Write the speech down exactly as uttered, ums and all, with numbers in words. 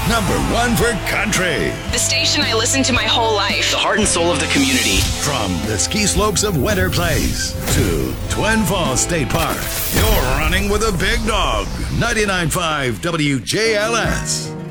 number one for country. The station I listened to my whole life. The heart and soul of the community. From the ski slopes of Winter Place to Twin Falls State Park, you're running with a big dog. ninety-nine point five W J L S.